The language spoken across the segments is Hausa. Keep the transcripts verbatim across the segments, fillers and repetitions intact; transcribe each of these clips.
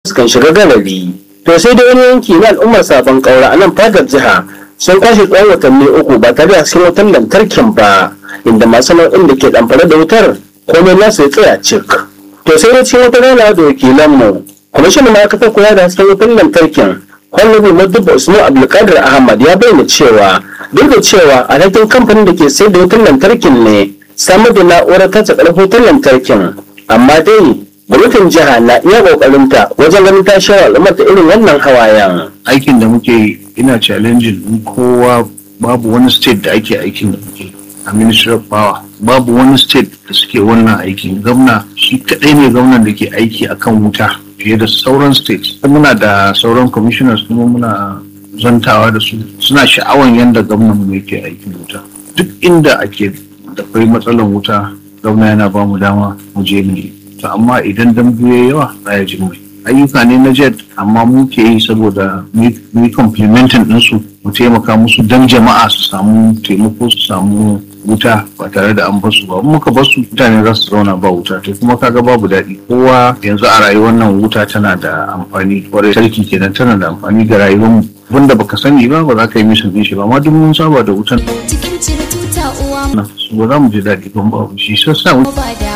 sukan shiga galari. To sai da wani yanki na al'ummar Sabon Kaura a nan fadar jiha sun kwashe tsawon watanni uku ba tare da hasken wutar lantarkin ba, inda masu nau'in da ke ɗamfare da wutar komai nasu ya tsaya cik. To sai da cikin wata rana da wakilanmu, kwamishinan ma'aikatar kula da hasken wutar lantarkin Honorable Madubba Usman Abdulkadir Ahmad ya bayyana cewa duk da cewa alhakin kamfanin da ke sayar da wutar lantarkin ne samar da na'urar tace ƙarfin wutar lantarkin, amma dai gwamnatin jiha na iya ƙoƙarinta wajen ganin ta shawar al'ummar ta irin wannan hawayen. Aikin da muke yi ina challenging in kowa, babu wani state da ake aikin da muke a Ministry of Power, babu wani state da suke wannan aikin. Gwamna shi kaɗai ne gwamnan da ke aiki akan wuta fiye da sauran states. Muna da sauran commissioners kuma muna zantawa da su, suna sha'awan yadda gwamnan mu yake aikin wuta. Duk inda ake da kai matsalar wuta, gwamna yana ba mu dama mu je mu yi. To amma idan dambu ya yawa za ya ji mai. Ayyuka ne na jet amma mu ke yi saboda mu yi complementing ɗinsu, mu taimaka musu don jama'a su samu taimako, su samu wuta ba tare da an basu ba. Muka basu mutane za su zauna ba wuta, to kuma kaga babu daɗi. Kowa yanzu a rayuwar nan wuta tana da amfani kwarai, sarki kenan tana da amfani ga rayuwar mu. Wanda baka sani ba ba za ka yi misin shi ba, amma duk mun saba da wutan. Cikin cire tuta uwa. Ba za mu ji daɗi ban babu shi, sassa mu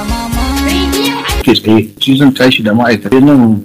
ke tsaye shi zan tashi da ma'aikata nan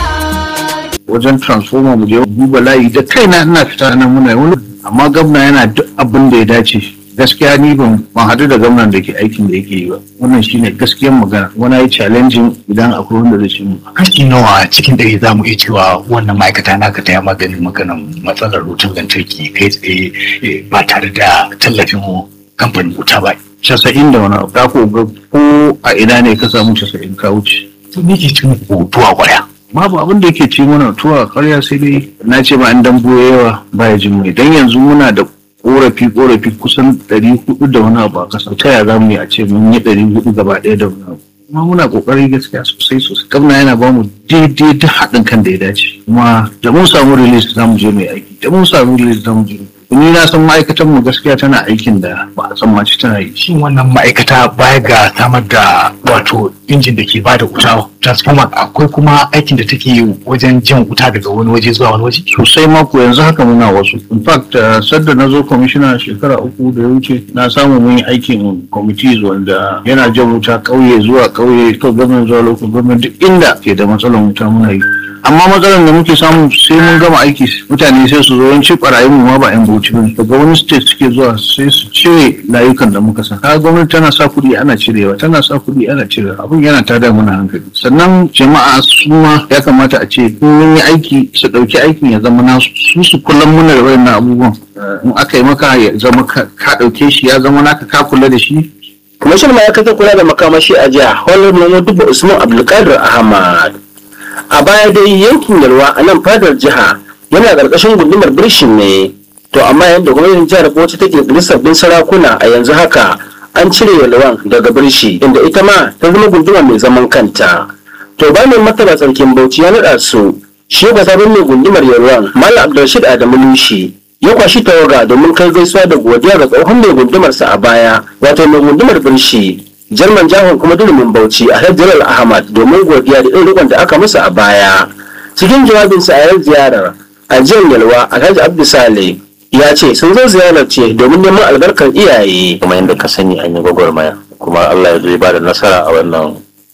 wajen transformer mu je duba layi da kaina ina fita nan muna wani, amma gwamna yana duk abin da ya dace. Gaskiya ni ban ban hadu da gwamnan da ke aikin da yake yi ba, wannan shine gaskiyar magana. Wani yi challenging idan akwai wanda zai ci mu. Kashi nawa cikin dare za mu iya cewa wannan ma'aikata naka ta yi maganin maganan matsalar wutar lantarki kai tsaye ba tare da tallafin kamfanin wuta ba? Casa'in da wani abu, ta ko ko a ina ne ka samu casa'in ka wuce. To me ke cin tuwa kwarya? Babu abin da yake ci mana tuwa kwarya, sai dai na ce ma an dambo yawa baya jin mai. Dan yanzu muna da korafi korafi kusan ɗari hudu da wani abu a ƙasa. Ta yaya za mu yi a ce mun yi ɗari hudu gaba ɗaya da wani abu? Kuma muna ƙoƙari gaskiya sosai sosai. Gwamna yana ba mu daidai da haɗin kan da ya dace. Kuma da mun samu release za mu je mai aiki. Da mun samu release za mu je. Ni na san ma'aikatan mu gaskiya tana aikin da ba a tsammaci tana yi. Shin wannan ma'aikata baya ga samar da wato injin da ke bada wuta transformer, akwai kuma aikin da take yi wajen jan wuta daga wani waje zuwa wani waje? Sosai mako yanzu haka muna wasu. In fact sadda na zo commissioner shekara uku da ya wuce na samu mun yi aikin committees wanda yana jan wuta ƙauye zuwa ƙauye, ko gwamnati zuwa local government, duk inda ke da matsalar wuta muna yi. Amma matsalar da muke samu sai mun gama aiki mutane sai su zo yanci barayin mu ma ba yan bauchi ba, daga wani state suke zuwa sai su cire layukan da muka sa. Kaga gwamnati tana sa kuɗi ana cirewa, tana sa kuɗi ana cirewa, abin yana tada mana hankali. Sannan jama'a su ma ya kamata a ce mun yi aiki su ɗauki aikin ya zama nasu, su su kullum muna da wayannan abubuwan. In aka yi maka ya zama ka ɗauke shi ya zama naka, ka kula da shi. Kwamishin ma'aikatar kula da makamashi a jiha Honorable Madubba Usman Abdulkadir Ahmad. A baya dai yankin Yalwa a nan fadar jiha yana ƙarƙashin gundumar Birshin ne, to amma yadda gwamnatin jihar Bauchi take ƙirƙirar sabbin sarakuna a yanzu haka an cire Yalwan daga Birshi, inda ita ma ta zama gunduma mai zaman kanta. To ba mai martaba sarkin Bauchi ya naɗa su shi ga sabon mai gundumar Yalwan Malam Abdulrashid Adamu Lushi ya kwashi tawaga domin kai gaisuwa da godiya ga tsohon mai gundumarsa a baya, wato mai gundumar Birshi Jarman Jahon kuma durumin Bauchi Alhaji Jalal Ahmad, domin godiya da irin da aka musu a baya. Cikin jawabinsa a yan ziyarar ajiyar Yalwa, Alhaji Abdu Sale ya ce sun zo ziyarar ce domin neman albarkar iyaye. Kuma yadda ka sani an yi gwagwarmaya, kuma Allah ya zo ya ba da nasara a wannan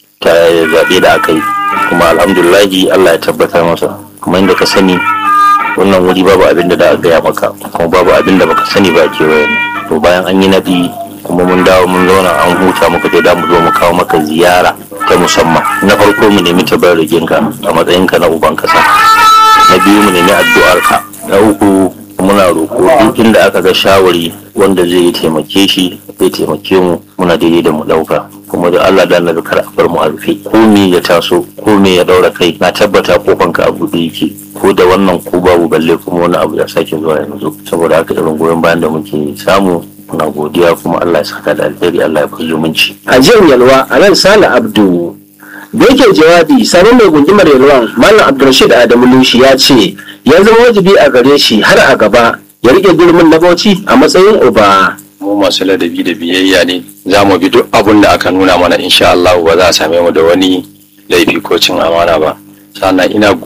zaɓe da aka yi, kuma alhamdulillahi Allah ya tabbatar masa. Kuma yadda ka sani wannan wuri babu abin da a gaya maka, kuma babu abin da baka sani ba kewaye. To bayan an yi naɗi kuma mun dawo mun zauna an huta, muka je da mu zo mu kawo maka ziyara ta musamman. Na farko mu nemi tabarrukinka a matsayinka na uban kasa, na biyu mu nemi addu'arka, na uku muna roƙo duk inda aka ga shawari wanda zai taimake shi zai taimake mu, muna daidai da mu ɗauka. Kuma da Allah da annabi kar a bar mu a rufe, ko me ya taso ko me ya daura kai, na tabbata kofanka a buɗe yake, ko da wannan ko babu, balle kuma wani abu ya sake zuwa yanzu. Saboda haka irin goyon bayan da muke samu muna godiya, kuma Allah ya saka da alheri, Allah ya fi zumunci. A jiyar Yalwa a nan Sale Abdu da yake jawabi, sabon mai gundumar Yalwan Malam Abdulrashid Adamu Lushi ya ce ya zama wajibi a gare shi har a gaba ya rike gurbin na Bauchi a matsayin uba. Mu masu ladabi da biyayya ne, za mu bi duk abun da aka nuna mana, insha Allah ba za a same mu da wani laifi ko cin amana ba. Sannan ina